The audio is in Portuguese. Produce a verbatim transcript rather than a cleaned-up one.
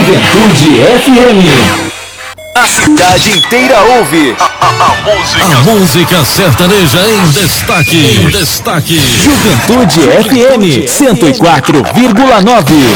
Juventude F M. A cidade inteira ouve. A, a, a música. A música sertaneja em destaque. Em destaque. Juventude F M cento e quatro vírgula nove.